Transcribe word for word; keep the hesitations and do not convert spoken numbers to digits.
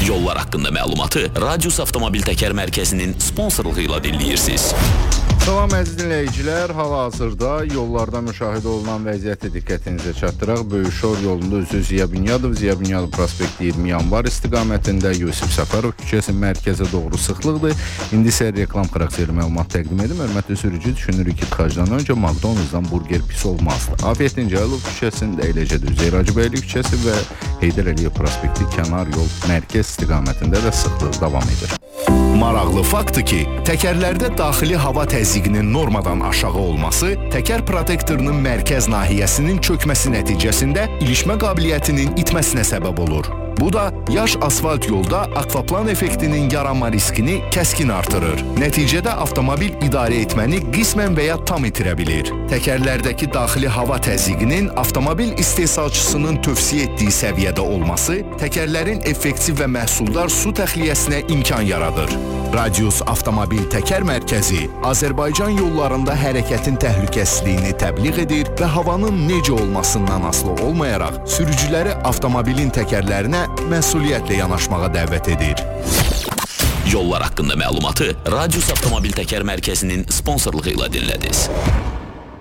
Yollar haqqında məlumatı Radius Avtomobil Təkər Mərkəzinin sponsorluğu ilə dinləyirsiniz. Salam əziz dinləyicilər, hal-hazırda yollarda müşahidə olunan vəziyyəti diqqətinizə çatdıraq. Böyükşor yolunda üzü Ziya Bünyadov, Ziya Bünyadov prospekti iyirmi yanvar istiqamətində Yusif Səfərov küçəsinin mərkəzə doğru sıxlıqdır. İndi isə reklam xarakterli məlumat təqdim edim. Hörmətli sürücü, düşünürük ki, tıxacdan öncə McDonald's-dan burger pis olmazdı. Afiyyətin Cəlilov küçəsində, eləcə də Üzeyir Hacıbəyli küçəsi və Heydər Əliyev prospekti kənar yol mərkəz istiqamətində də sıxlıq davam edir. Maraqlı faktdır ki, təkərlərdə daxili hava təzyiqinin normadan aşağı olması təkər protektorunun mərkəz nahiyəsinin çökməsi nəticəsində ilişmə qabiliyyətinin itməsinə səbəb olur. Bu da yaş asfalt yolda akvaplan effektinin yaranma riskini kəskin artırır. Nəticədə avtomobil idarə etməni qismən və ya tam itirə bilir. Təkərlərdəki daxili hava təzyiqinin avtomobil istehsalçısının tövsiyə etdiyi səviyyədə olması təkərlərin effektiv və məhsuldar su təxliyəsinə imkan yaradır. Radius Avtomobil Təkər Mərkəzi Azərbaycan yollarında hərəkətin təhlükəsizliyini təbliğ edir və havanın necə olmasından asılı olmayaraq sürücüləri avtomobilin təkərlərinə məsuliyyətlə yanaşmağa dəvət edir. Yollar haqqında məlumatı Radius Avtomobil Təkər Mərkəzinin sponsorluğu ilə dinlədiniz.